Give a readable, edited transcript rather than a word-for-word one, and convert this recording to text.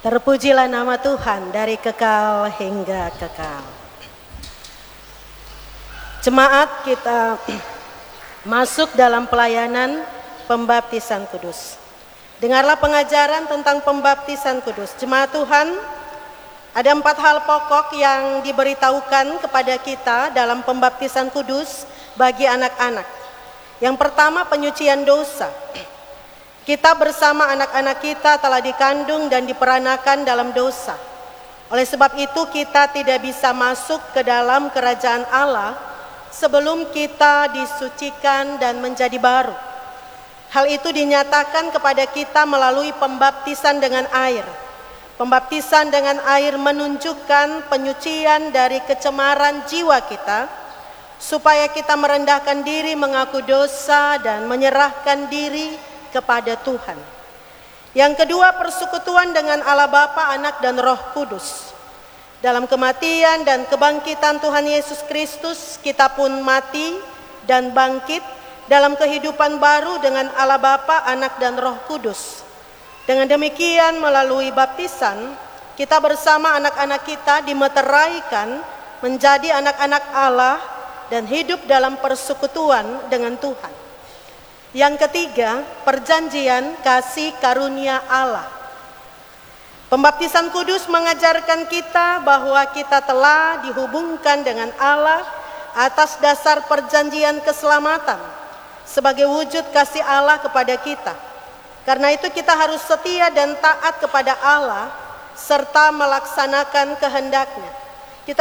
Terpujilah nama Tuhan dari kekal hingga kekal. Jemaat, kita masuk dalam pelayanan pembaptisan kudus. Dengarlah pengajaran tentang pembaptisan kudus. Jemaat Tuhan, ada 4 hal pokok yang diberitahukan kepada kita dalam pembaptisan kudus bagi anak-anak. Yang pertama, penyucian dosa. Kita bersama anak-anak kita telah dikandung dan diperanakan dalam dosa. Oleh sebab itu kita tidak bisa masuk ke dalam kerajaan Allah sebelum kita disucikan dan menjadi baru. Hal itu dinyatakan kepada kita melalui pembaptisan dengan air. Pembaptisan dengan air menunjukkan penyucian dari kecemaran jiwa kita, supaya kita merendahkan diri, mengaku dosa, dan menyerahkan diri kepada Tuhan. Yang kedua, persekutuan dengan Allah Bapa, Anak, dan Roh Kudus. Dalam kematian dan kebangkitan Tuhan Yesus Kristus, kita pun mati dan bangkit dalam kehidupan baru dengan Allah Bapa, Anak, dan Roh Kudus. Dengan demikian, melalui baptisan, kita bersama anak-anak kita dimeteraikan menjadi anak-anak Allah dan hidup dalam persekutuan dengan Tuhan. Yang ketiga, perjanjian kasih karunia Allah. Pembaptisan kudus mengajarkan kita bahwa kita telah dihubungkan dengan Allah atas dasar perjanjian keselamatan sebagai wujud kasih Allah kepada kita. Karena itu kita harus setia dan taat kepada Allah serta melaksanakan kehendak-Nya.